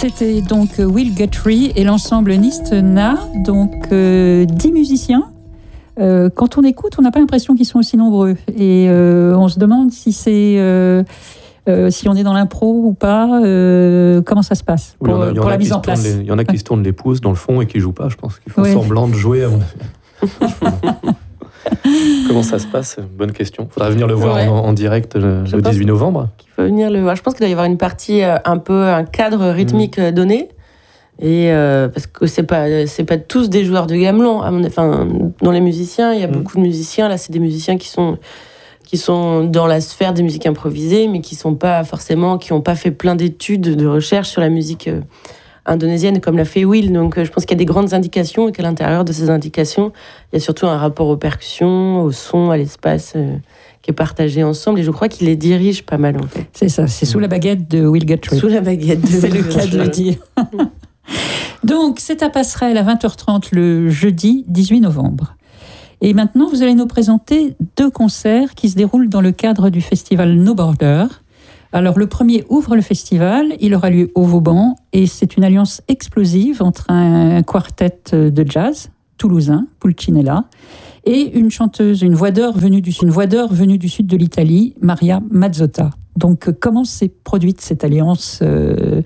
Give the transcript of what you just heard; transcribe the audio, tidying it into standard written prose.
C'était donc Will Guthrie et l'ensemble Nistna, donc 10 musiciens. Quand on écoute, on n'a pas l'impression qu'ils sont aussi nombreux. Et on se demande si c'est... si on est dans l'impro ou pas, comment ça se passe pour la mise en place. Il y en a qui se tournent les pouces dans le fond et qui jouent pas. Je pense qu'ils font semblant de jouer. À mon avis. Comment ça se passe? Bonne question. Il faudra venir le voir en direct le 18 novembre. Il faut venir le voir. Je pense qu'il doit y avoir une partie un cadre rythmique donné. Et parce que c'est pas tous des joueurs de gamelan. Enfin, dans les musiciens, il y a beaucoup de musiciens. Là, c'est des musiciens qui sont dans la sphère des musiques improvisées, mais qui n'ont pas fait plein d'études, de recherche sur la musique indonésienne, comme l'a fait Will. Donc, je pense qu'il y a des grandes indications et qu'à l'intérieur de ces indications, il y a surtout un rapport aux percussions, au son, à l'espace qui est partagé ensemble. Et je crois qu'il les dirige pas mal, en fait. C'est ça, c'est sous la baguette de Will Guthrie. Sous la baguette de C'est le cas de le dire. Donc, c'est à Passerelle à 20h30 le jeudi 18 novembre. Et maintenant, vous allez nous présenter 2 concerts qui se déroulent dans le cadre du festival No Border. Alors, le premier ouvre le festival, il aura lieu au Vauban, et c'est une alliance explosive entre un quartet de jazz toulousain, Pulcinella, et une chanteuse, une voix d'or venue du sud de l'Italie, Maria Mazzotta. Donc, comment s'est produite cette alliance